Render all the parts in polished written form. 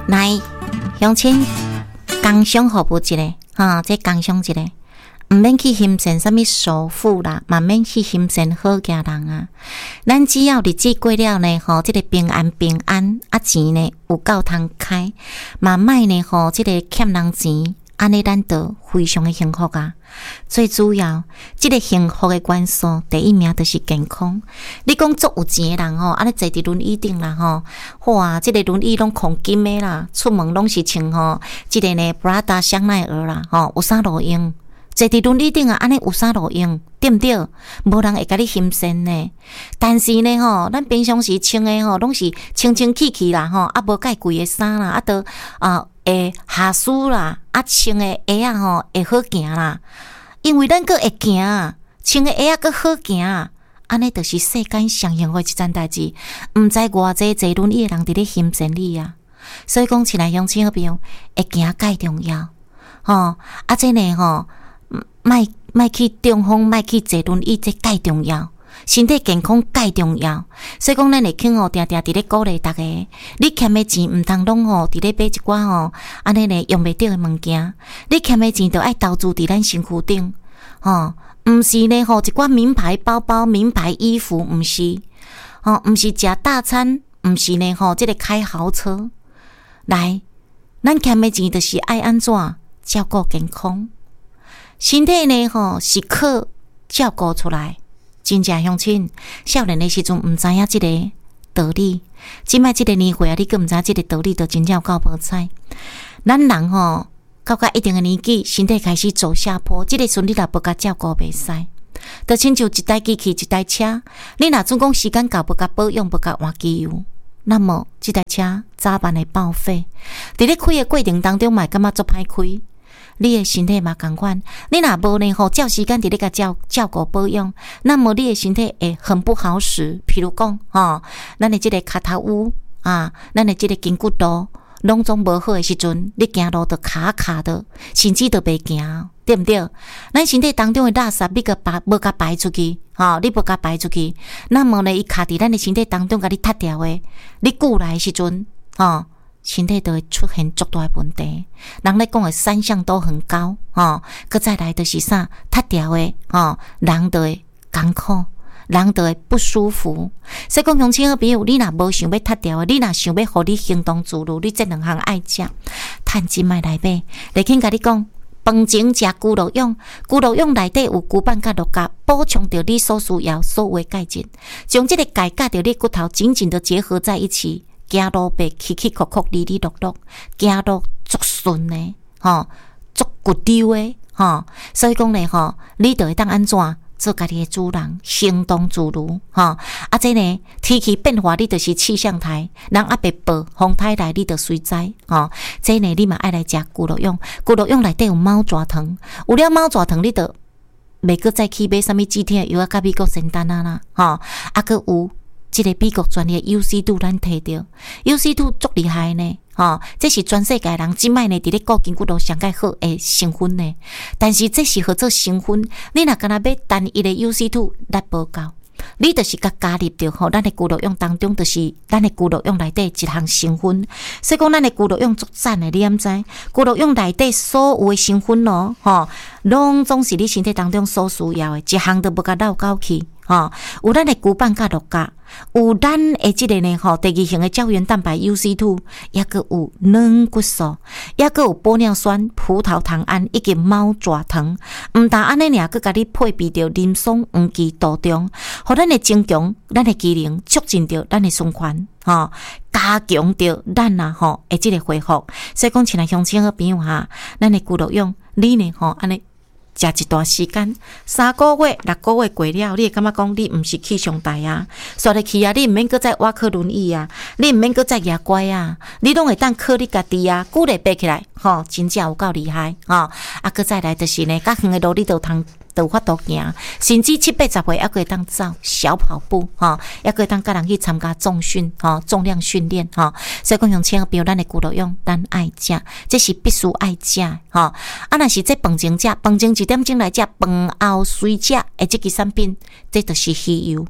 来，乡亲，工商服务一个，这工商一个，毋免去欣赏什么首富啦，嘛免去欣赏好家人啊。咱只要日子过了呢，这个平安，钱呢有够通开，嘛莫呢，这个欠人钱。安尼咱就非常的幸福啊！最主要，这个幸福的元素第一名就是健康。你讲足有钱的人安尼坐伫轮椅顶啦哇，这个轮椅拢空金的啦，出门拢是穿这个呢 Prada 香奈儿啦有啥路用？坐伫轮椅顶安尼有啥路用？对毋对？无人会甲你欣赏呢。但是呢咱平常时穿的拢是清清气气啦无介贵的衫啦都会下输啦，穿的鞋会好行啦，因为咱佫会行，穿的鞋佫好行，安尼就是世间上幸福一件代志。毋知偌济坐轮椅的人伫咧欣赏你啊，所以讲起来乡亲好朋友，会行介重要这呢莫去中风，莫去坐轮椅，这介重要。身体健康介重要，所以讲咱会肯定定伫咧鼓励大家，你欠的钱毋通拢伫咧买一寡安尼呢用袂着的物件，你欠的钱就爱投资伫咱身躯顶毋是呢一寡名牌包包、名牌衣服，毋是毋是食大餐，毋是呢这个开豪车。来，咱欠的钱就是爱安怎照顾健康，身体呢是靠照顾出来。真正乡亲，少年的时阵毋知影即个道理，即摆即个年岁你佫毋知即个道理，就真正有够无彩。咱人到一定的年纪，身体开始走下坡，即个时阵你若无甲照顾袂使，就亲像一台机器、一台车，你若总讲时间到，无甲保养，无甲换机油，那么即台车早晚会报废。伫咧开的过程当中，嘛感觉足歹开。你的身体嘛同款，你若无呢照时间伫咧甲照顾保养，那么你的身体会很不好使。譬如讲咱的即个脚头污咱的即个筋骨度拢总无好的时阵，你行路就卡的，甚至都袂行，对毋对？咱身体当中的垃圾你无甲排出去你无甲排出去，那么呢伊卡伫咱的身体当中甲你踢掉的，你久来的时阵身体都会出现足大的问题，人咧讲的三项都很高搁再来就是啥，踢掉的人就会艰苦，人就会不舒服。所以讲乡亲好朋友，你若无想要踢掉的，你若想要互你行动自如，你这两项爱食，趁钱买来买。来肯甲你讲，饭前食咕噜用，咕噜用内底有骨板甲肉甲，补充着你所需要所有的钙质，将这个钙甲着你骨头紧紧的结合在一起。走路袂起起伏伏、哩哩落落，走路足顺的，足骨溜的，所以讲呢，你就会当安怎做家己的主人，行动自如，这呢天气变化，你就是气象台，人还袂报，风台来你就随知，这呢你嘛爱来食咕噜用，咕噜用内底有猫爪糖，有了猫爪糖，你就袂搁再去买什么止痛药甲美国仙丹啦，搁有。这个美国专业 UC2 咱摕到 UC2 足厉害呢这是全世界人即摆呢伫咧顾筋骨度上介好的成分呢，但是这是合作成分，你若干那买单一的 UC2 力无够，你就是甲加入着咱的咕噜用当中，就是咱的咕噜用内底一项成分，所以讲咱的咕噜用足赞的，你敢知？咕噜用内底所有的成分拢总是你身体当中所需要的，一项都无甲漏沟去有咱的骨板甲肉甲，有咱的即个呢第二型的胶原蛋白 UC2， 也佫有软骨素，也佫有玻尿酸、葡萄糖胺以及猫爪糖。毋但安尼尔，佫甲你配备着林松黄芪杜仲，互咱的增强咱的机能，促进着咱的循环加强着咱的即个恢复。所以讲，亲爱乡亲好朋友咱的咕噜用你呢安尼。食一段时间，3个月、6个月过了，你会感觉讲你毋是去上台啊，刷入去你毋免搁再挖靠轮椅啊，你毋免搁再牙乖啊，你拢会当靠你家己啊，骨力爬起来，真正有够厉害搁再来就是呢，较远的路你都通。有法度行，甚至70、80岁还可以当走小跑步也可以当甲人去参加重训重量训练所以讲用千比如咱的咕噜用，咱爱食，这是必须爱食若是这饭前食，饭前1点钟来食，饭后随食这个产品，这就是稀有。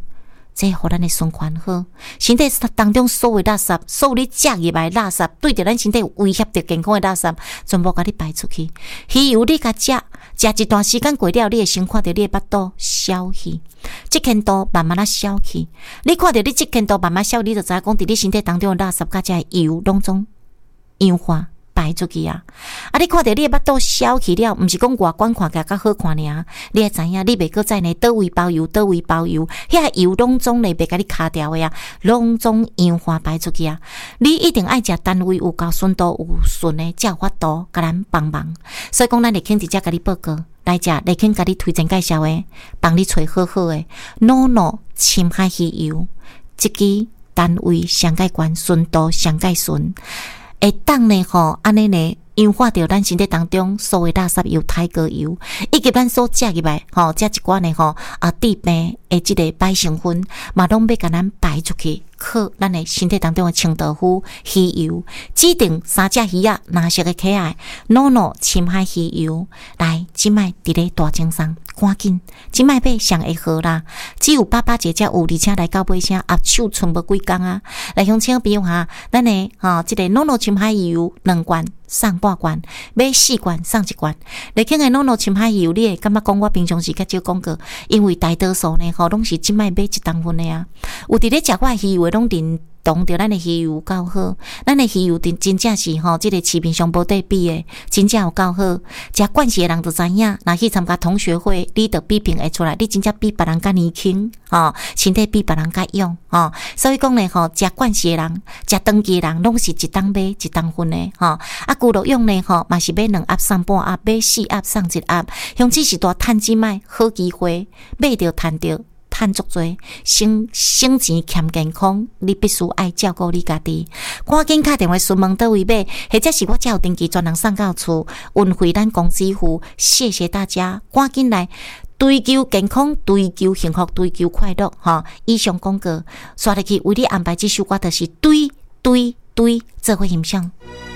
这互咱的循环好，身体当中所有垃圾，所有你食入来垃圾，对着咱身体威胁着健康的垃圾，全部甲你排出去。鱼油你甲食一段时间过了，你会先看到你的腹肚消去，即间度慢慢消去。你看到你即间度慢慢消，你就知影讲，伫你身体当中的垃圾甲这油拢总氧化排出去啊！你看到你的腹肚消去了，毋是讲外观看起来较好看尔，你会知影你袂搁再呢倒位包油，遐油拢总呢袂甲你卡掉的啊，拢总氧化排出去啊！你一定爱食单位有够顺度有顺的，才有法度甲咱帮忙。所以讲，咱立肯直接甲你报告来食，立肯甲你推荐介绍的，帮你找好好的NONO深海鱼油，即支单位上界悬，顺度上界顺。会当呢安尼呢氧化掉咱身体当中所有垃圾油、太高油，以及咱所食入来这一寡呢致病的即个歹成分，嘛拢要甲咱排出去，靠咱的身体当中的清道夫鱼油，指定3只鱼仔蓝色的可爱，NONO深海鱼油，来，即摆伫咧大精商，赶紧，即摆买上会好啦，只有881才有，而且来到尾声压手剩无几工啊！来乡亲朋友哈，咱的即个 NONO 深海鱼油2罐送半罐，买4罐送1罐。来听的 NONO 深海鱼油，你会感觉讲我平常时较少讲过，因为大多数呢拢是即摆买1公分的啊，有伫咧食我鱼油的拢认同着咱的鱼油够好，咱的鱼油真正是即个市面上无得比的，真正有够好。食惯势的人就知影，若去参加同学会，你就比拼会出来，你真正比别人较年轻，身体比别人较勇，所以讲呢，食惯势的人，食长期的人，拢是1公买1公分的，骨肉用呢，嘛是买2盒送半盒，买4盒送1盒，乡亲是大趁钱买好机会，买着趁着。趁足多，省钱欠健康，你必须爱照顾你家己。赶紧打电话询问倒位买，或者是我才有登记专人送到厝，运费咱公司付。谢谢大家，赶紧来追求健康，追求幸福，追求快乐。以上广告刷入去为你安排这首歌，就是对，做伙欣赏。